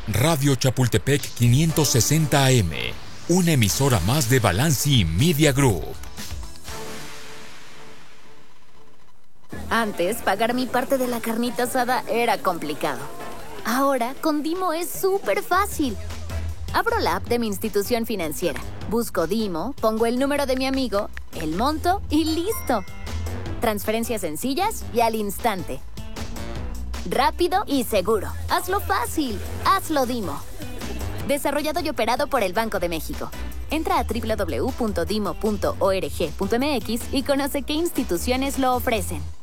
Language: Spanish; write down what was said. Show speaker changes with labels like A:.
A: Radio Chapultepec 560 AM, una emisora más de Balanci Media Group.
B: Antes, pagar mi parte de la carnita asada era complicado. Ahora, con Dimo es súper fácil. Abro la app de mi institución financiera, busco Dimo, pongo el número de mi amigo, el monto y listo. Transferencias sencillas y al instante. Rápido y seguro. Hazlo fácil. Hazlo Dimo. Desarrollado y operado por el Banco de México. Entra a www.dimo.org.mx y conoce qué instituciones lo ofrecen.